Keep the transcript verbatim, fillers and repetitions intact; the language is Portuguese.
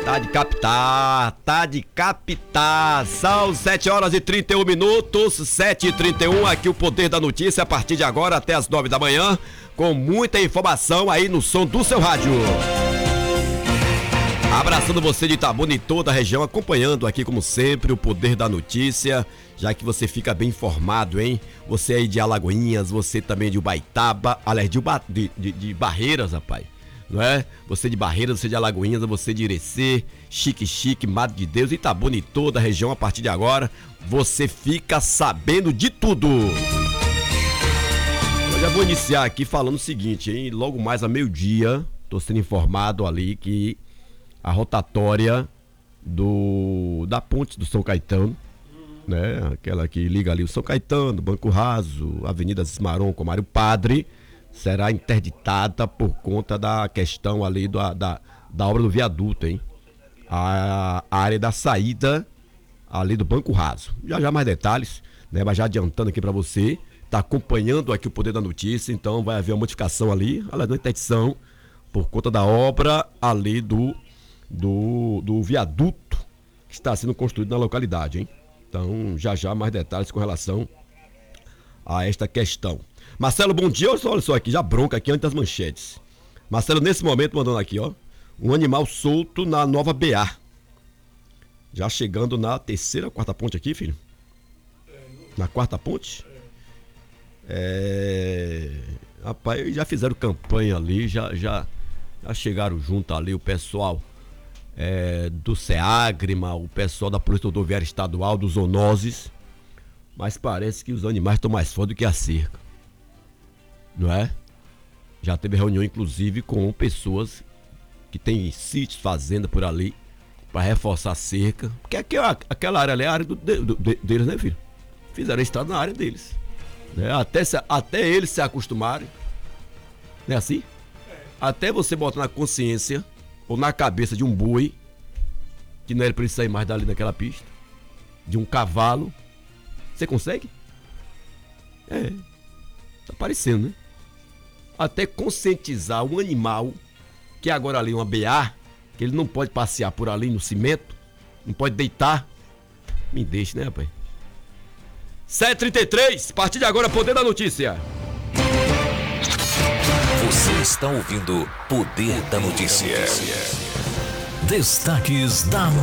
Tá de captar, tá de captar. São sete horas e trinta e um minutos, sete e trinta e um, aqui o Poder da Notícia, a partir de agora até as nove da manhã, com muita informação aí no som do seu rádio. Abraçando você de Itabuna e toda a região, acompanhando aqui como sempre o Poder da Notícia, já que você fica bem informado, hein? Você aí de Alagoinhas, você também de Ubaitaba, aliás, de, Uba, de, de, de Barreiras, rapaz. Não é? Você de Barreiras, você de Alagoinhas, você de Irecê, Chique Chique, Mato de Deus, Itabuna e toda a região, a partir de agora, você fica sabendo de tudo. Eu já vou iniciar aqui falando o seguinte, hein? Logo mais a meio-dia, tô sendo informado ali que a rotatória do, da ponte do São Caetano, né? Aquela que liga ali o São Caetano, Banco Raso, Avenida Cismaron com Mário Padre, será interditada por conta da questão ali da, da, da obra do viaduto, hein? A, a área da saída ali do Banco Raso. Já já mais detalhes, né? Mas já adiantando aqui para você, tá acompanhando aqui o Poder da Notícia, então vai haver uma modificação ali, além da interdição, por conta da obra ali do, do, do viaduto que está sendo construído na localidade, hein? Então, já já mais detalhes com relação a esta questão. Marcelo, bom dia. Olha só aqui, já bronca aqui antes das manchetes. Marcelo, nesse momento, mandando aqui, ó, um animal solto na Nova B A. Já chegando na terceira, quarta ponte aqui, filho? Na quarta ponte? É... Rapaz, já fizeram campanha ali, já, já, já chegaram junto ali o pessoal é, do SEAGRIMA, o pessoal da Polícia Rodoviária Estadual, dos zoonoses, mas parece que os animais estão mais fortes do que a cerca. Não é? Já teve reunião, inclusive, com pessoas que têm sítios, fazenda por ali, para reforçar a cerca. Porque aquela, aquela área ali é a área do, do, do, deles, né, filho? Fizeram estrada na área deles. Né? Até, se, até eles se acostumarem. Não é assim? É. Até você botar na consciência, ou na cabeça de um boi, que não era para ele sair mais dali naquela pista, de um cavalo. Você consegue? É. Tá parecendo, né? Até conscientizar o animal, que agora ali é uma B A, que ele não pode passear por ali no cimento, não pode deitar. Me deixe, né, rapaz? sete e trinta e três, a partir de agora, Poder da Notícia. Você está ouvindo Poder da Notícia. Destaques da